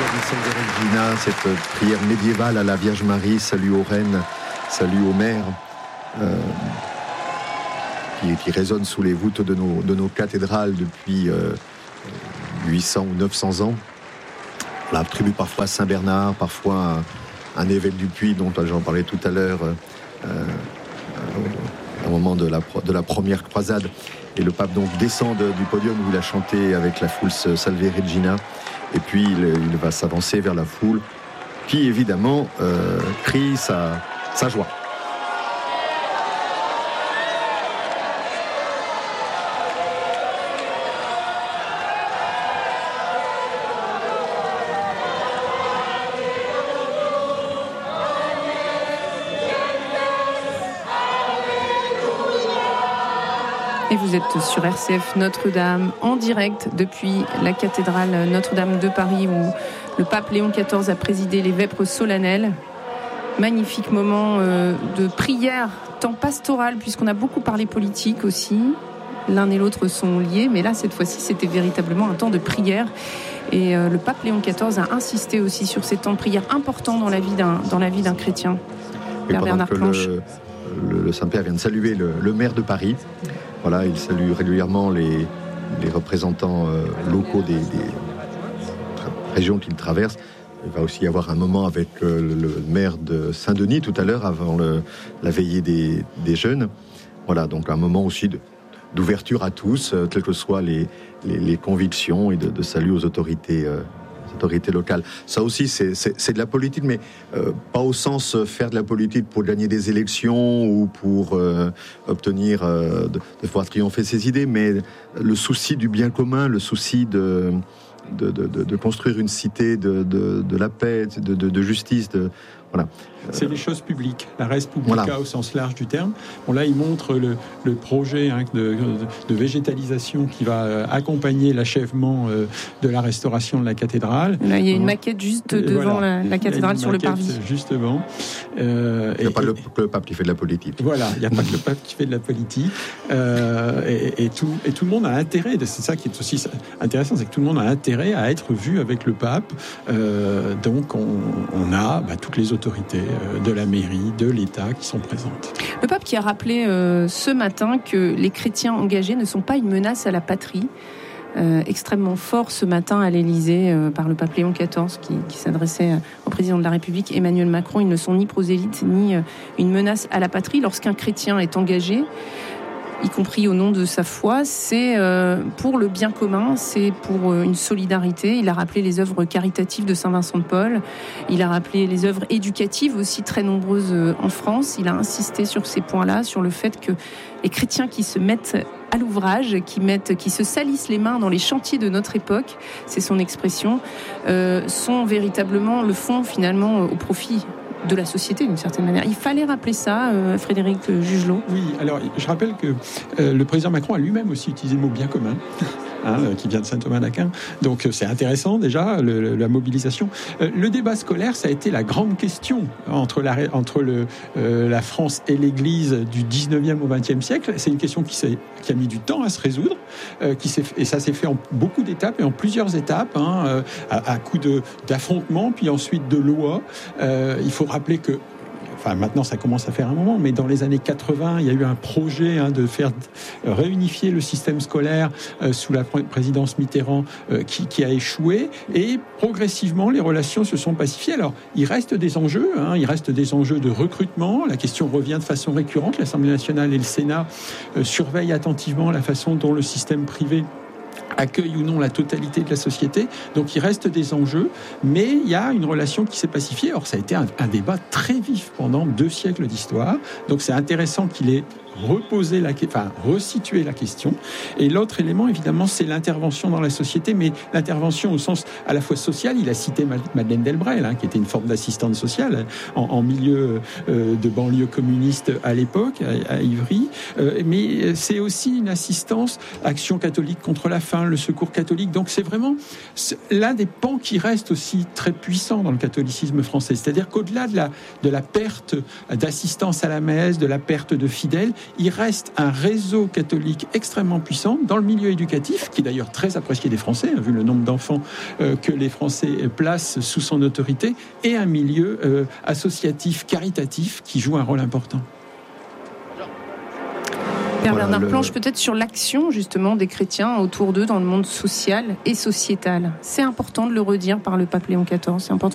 du Salve Regina, cette prière médiévale à la Vierge Marie, salut aux reines, salut aux mères, qui résonne sous les voûtes de nos cathédrales depuis 800 ou 900 ans. On attribue parfois à Saint-Bernard, parfois un évêque du Puy, dont j'en parlais tout à l'heure, au moment de la première croisade. Et le pape donc descend du podium où il a chanté avec la foule Salve Regina. Et puis il va s'avancer vers la foule qui évidemment crie sa joie. Et vous êtes sur RCF Notre-Dame en direct depuis la cathédrale Notre-Dame de Paris où le pape Léon XIV a présidé les vêpres solennelles. Magnifique moment de prière, temps pastoral puisqu'on a beaucoup parlé politique aussi. L'un et l'autre sont liés, mais là cette fois-ci c'était véritablement un temps de prière. Et le pape Léon XIV a insisté aussi sur ces temps de prière importants dans la vie d'un chrétien. Père Bernard Planche. Le Saint-Père vient de saluer le maire de Paris. Voilà, il salue régulièrement les représentants locaux des régions qu'il traverse. Il va aussi y avoir un moment avec le maire de Saint-Denis tout à l'heure, avant la veillée des jeunes. Voilà, donc un moment aussi d'ouverture à tous, quelles que soient les convictions, et de salut aux autorités locales. Ça aussi, c'est de la politique, mais pas au sens faire de la politique pour gagner des élections ou pour obtenir de pouvoir triompher ses idées, mais le souci du bien commun, le souci de construire une cité de la paix, de justice, voilà. C'est les choses publiques, la res publica voilà. Au sens large du terme. Bon, là, il montre le projet de végétalisation qui va accompagner l'achèvement de la restauration de la cathédrale. Là, il y a une maquette juste devant la cathédrale sur le parvis. Justement. Il n'y a pas que le pape qui fait de la politique. Voilà, il n'y a pas que le pape qui fait de la politique. Et tout le monde a intérêt, c'est ça qui est aussi intéressant, c'est que tout le monde a intérêt à être vu avec le pape. Donc, on a toutes les autorités de la mairie, de l'État qui sont présentes. Le pape qui a rappelé ce matin que les chrétiens engagés ne sont pas une menace à la patrie. Extrêmement fort ce matin à l'Élysée par le pape Léon XIV qui s'adressait au président de la République Emmanuel Macron. Ils ne sont ni prosélytes ni une menace à la patrie. Lorsqu'un chrétien est engagé, y compris au nom de sa foi, c'est pour le bien commun, c'est pour une solidarité. Il a rappelé les œuvres caritatives de Saint-Vincent de Paul, il a rappelé les œuvres éducatives aussi très nombreuses en France. Il a insisté sur ces points-là, sur le fait que les chrétiens qui se mettent à l'ouvrage, qui se salissent les mains dans les chantiers de notre époque, c'est son expression, sont véritablement le fond finalement au profit de la société d'une certaine manière. Il fallait rappeler ça, Frédéric Jugelot. Oui, alors je rappelle que le président Macron a lui-même aussi utilisé le mot bien commun. Qui vient de Saint-Thomas d'Aquin. Donc c'est intéressant déjà, la mobilisation. Le débat scolaire, ça a été la grande question entre la France et l'Église du 19e au 20e siècle. C'est une question qui a mis du temps à se résoudre, et ça s'est fait en beaucoup d'étapes et en plusieurs étapes, à coup d'affrontements, puis ensuite de lois. Il faut rappeler que maintenant ça commence à faire un moment, mais dans les années 80, il y a eu un projet de faire réunifier le système scolaire sous la présidence Mitterrand qui a échoué, et progressivement les relations se sont pacifiées. Alors il reste des enjeux, de recrutement, la question revient de façon récurrente, l'Assemblée nationale et le Sénat surveillent attentivement la façon dont le système privé accueille ou non la totalité de la société. Donc il reste des enjeux, mais il y a une relation qui s'est pacifiée. Or ça a été un débat très vif pendant 2 siècles d'histoire, donc c'est intéressant qu'il ait resituer la question. Et l'autre élément, évidemment, c'est l'intervention dans la société, mais l'intervention au sens à la fois social. Il a cité Madeleine Delbrel, qui était une forme d'assistante sociale en milieu de banlieue communiste à l'époque, à Ivry. Mais c'est aussi une assistance, Action catholique contre la faim, le secours catholique. Donc c'est vraiment l'un des pans qui reste aussi très puissant dans le catholicisme français. C'est-à-dire qu'au-delà de la perte d'assistance à la messe, de la perte de fidèles, il reste un réseau catholique extrêmement puissant dans le milieu éducatif, qui est d'ailleurs très apprécié des Français, vu le nombre d'enfants que les Français placent sous son autorité, et un milieu associatif, caritatif, qui joue un rôle important. Bernard Planche, peut-être sur l'action justement des chrétiens autour d'eux dans le monde social et sociétal. C'est important de le redire par le pape Léon XIV, c'est important